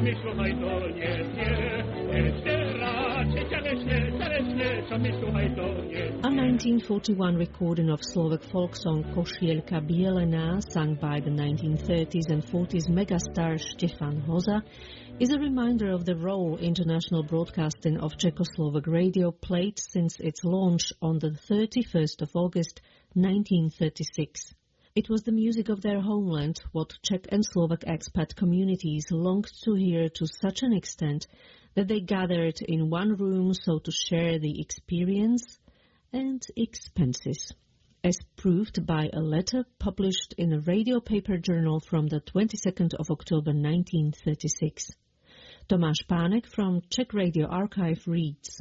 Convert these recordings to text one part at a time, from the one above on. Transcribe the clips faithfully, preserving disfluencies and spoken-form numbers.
A nineteen forty-one recording of Slovak folk song Košielka Bielená, sung by the nineteen thirties and forties megastar Štefan Hoza, is a reminder of the role international broadcasting of Czechoslovak radio played since its launch on the thirty-first of August nineteen thirty-six. It was the music of their homeland, what Czech and Slovak expat communities longed to hear to such an extent that they gathered in one room so to share the experience and expenses, as proved by a letter published in a radio paper journal from the twenty-second of October nineteen thirty-six. Tomáš Pánek from Czech Radio Archive reads.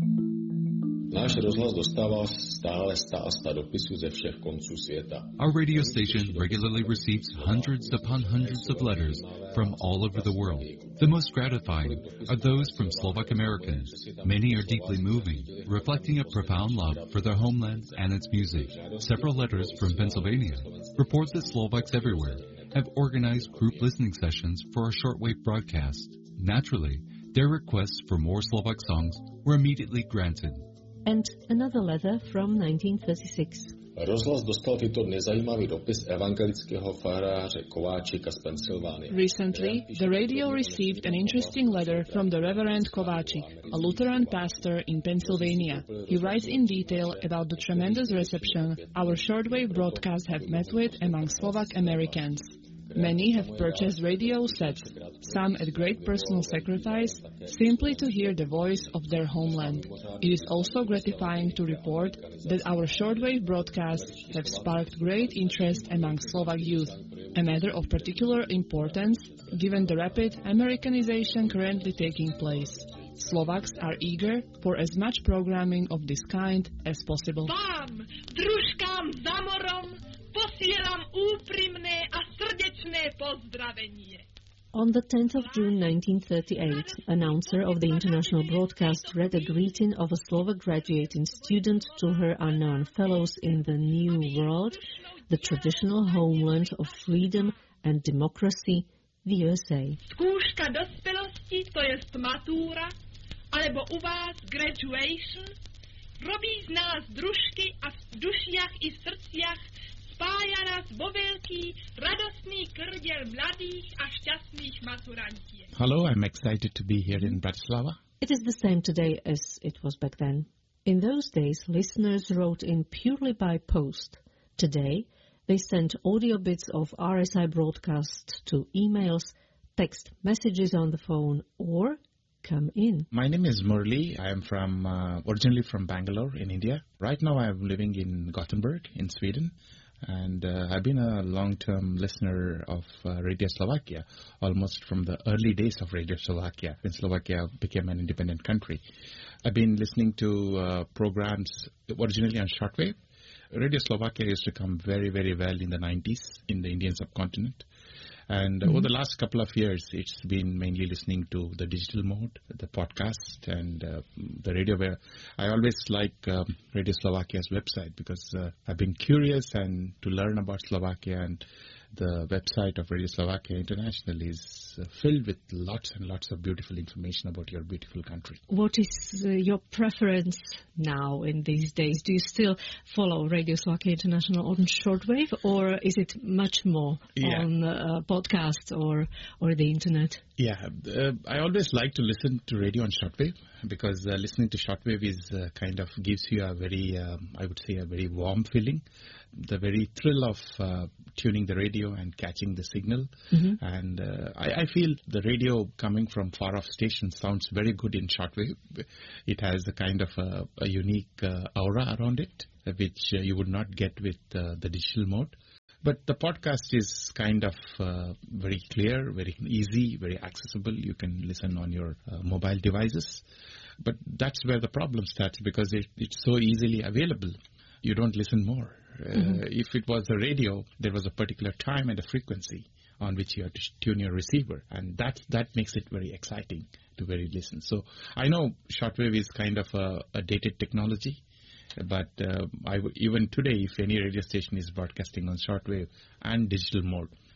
Náš rozhlas dostává stále sta a sta dopisů ze všech konců světa. Our radio station regularly receives hundreds upon hundreds of letters from all over the world. The most gratifying are those from Slovak Americans. Many are deeply moving, reflecting a profound love for their homeland and its music. Several letters from Pennsylvania report that Slovaks everywhere have organized group listening sessions for a shortwave broadcast. Naturally, their requests for more Slovak songs were immediately granted. And another letter from nineteen thirty-six. Rozhlas dostal tyto dny zajímavý dopis evangelického faráře Kováčika z Pensylvánie. Recently, the radio received an interesting letter from the Reverend Kováčik, a Lutheran pastor in Pennsylvania. He writes in detail about the tremendous reception our shortwave broadcasts have met with among Slovak Americans. Many have purchased radio sets, some at great personal sacrifice, simply to hear the voice of their homeland. It is also gratifying to report that our shortwave broadcasts have sparked great interest among Slovak youth, a matter of particular importance given the rapid Americanization currently taking place. Slovaks are eager for as much programming of this kind as possible. Vám, družkám za morom, posielam úprimné a srdečné pozdravenie. On the tenth of June nineteen thirty-eight, announcer of the international broadcast read a greeting of a Slovak graduating student to her unknown fellows in the New World, the traditional homeland of freedom and democracy, the U S A. Skúška dospelosti, to jest matúra, alebo u vás graduation, robí z nás družky a v dušiach i v srdciach spája nás vo veľký, radostný krdiel mladých a šťastných maturantiek. Hello, I'm excited to be here in Bratislava. It is the same today as it was back then. In those days, listeners wrote in purely by post. Today, they send audio bits of R S I broadcasts to emails, text messages on the phone, or come in. My name is Murli. I am from uh, originally from Bangalore in India. Right now, I am living in Gothenburg in Sweden. And uh, I've been a long-term listener of uh, Radio Slovakia, almost from the early days of Radio Slovakia, when Slovakia became an independent country. I've been listening to uh, programs originally on shortwave. Radio Slovakia used to come very, very well in the nineties in the Indian subcontinent. And mm-hmm. over the last couple of years, it's been mainly listening to the digital mode, the podcast, and uh, the radio. Where I always like um, Radio Slovakia's website because uh, I've been curious and to learn about Slovakia, and the website of Radio Slovakia International is uh, filled with lots and lots of beautiful information about your beautiful country. What is uh, your preference now in these days? Do you still follow Radio Slovakia International on shortwave, or is it much more yeah. on uh, podcast or or the internet? Yeah, uh, I always like to listen to radio on shortwave because uh, listening to shortwave is uh, kind of gives you a very, um, I would say, a very warm feeling. The very thrill of uh, tuning the radio and catching the signal. Mm-hmm. And uh, I, I feel the radio coming from far-off stations sounds very good in shortwave. It has a kind of a, a unique uh, aura around it, which uh, you would not get with uh, the digital mode. But the podcast is kind of uh, very clear, very easy, very accessible. You can listen on your uh, mobile devices. But that's where the problem starts because it, it's so easily available. You don't listen more. Mm-hmm. Uh, if it was the radio, there was a particular time and a frequency on which you have to tune your receiver. And that that makes it very exciting to very listen. So I know shortwave is kind of a, a dated technology. But uh, I w- even today, if any radio station is broadcasting on shortwave and digital mode,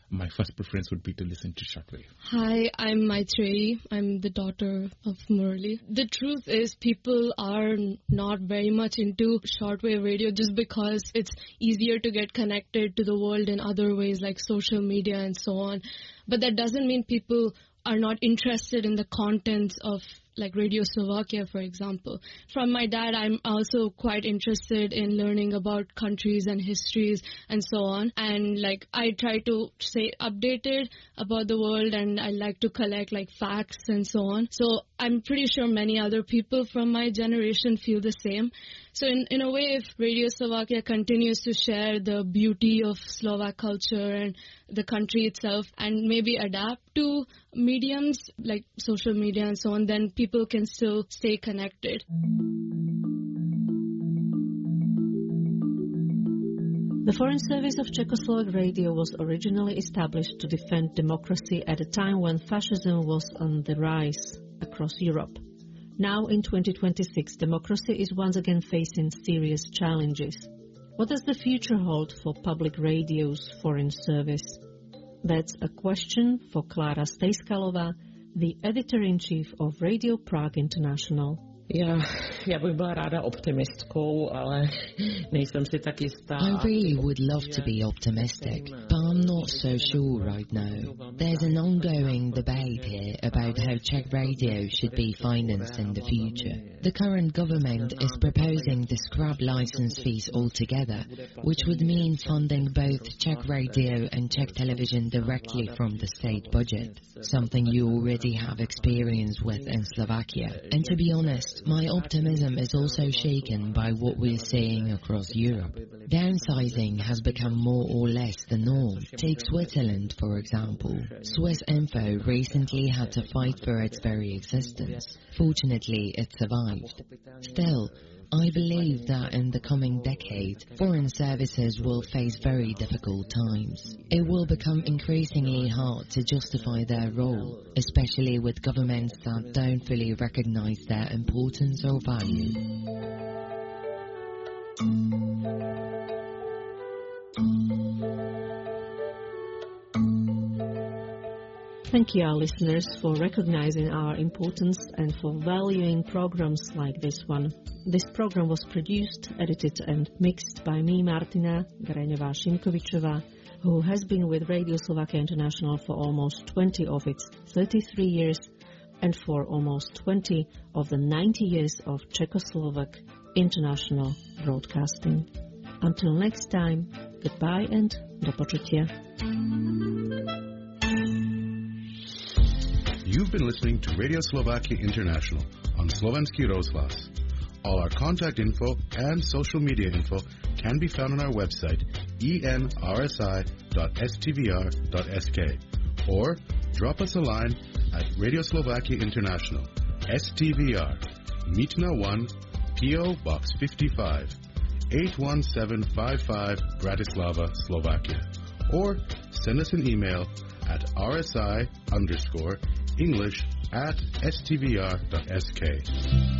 my first preference would be to listen to shortwave. Hi, I'm Maitreyi. I'm the daughter of Murli. The truth is people are not very much into shortwave radio just because it's easier to get connected to the world in other ways like social media and so on. But that doesn't mean people are not interested in the contents of like Radio Slovakia, for example. From my dad, I'm also quite interested in learning about countries and histories and so on. And like I try to stay updated about the world, and I like to collect like facts and so on. So I'm pretty sure many other people from my generation feel the same. So in, in a way, if Radio Slovakia continues to share the beauty of Slovak culture and the country itself and maybe adapt to mediums like social media and so on, then people can still stay connected. The Foreign Service of Czechoslovak Radio was originally established to defend democracy at a time when fascism was on the rise across Europe. Now, in twenty twenty-six, democracy is once again facing serious challenges. What does the future hold for public radio's foreign service? That's a question for Klára Stejskalová, the editor-in-chief of Radio Prague International. Ja, ja bych byla ráda optimistkou, ale nejsem si tak jistá. I really would love to be optimistic, but I'm not so sure right now. There's an ongoing debate here about how Czech radio should be financed in the future. The current government is proposing to scrap license fees altogether, which would mean funding both Czech radio and Czech television directly from the state budget, something you already have experience with in Slovakia. And to be honest, my optimism is also shaken by what we're seeing across Europe. Downsizing has become more or less the norm. Take Switzerland, for example. Swiss Info recently had to fight for its very existence. Fortunately, it survived. Still, I believe that in the coming decade, foreign services will face very difficult times. It will become increasingly hard to justify their role, especially with governments that don't fully recognize their importance or value. Thank you, our listeners, for recognizing our importance and for valuing programs like this one. This program was produced, edited and mixed by me, Martina Graňová-Šimkovičová, who has been with Radio Slovakia International for almost twenty of its thirty-three years and for almost twenty of the ninety years of Czechoslovak international broadcasting. Until next time, goodbye and do počutia. You've been listening to Radio Slovakia International on Slovenský rozhlas. All our contact info and social media info can be found on our website e n r s i dot s t v r dot s k or drop us a line at Radio Slovakia International, S T V R, Mítna one, P O Box fifty-five, eight one seven five five, Bratislava, Slovakia. Or send us an email at rsi underscore English at s t v r dot s k.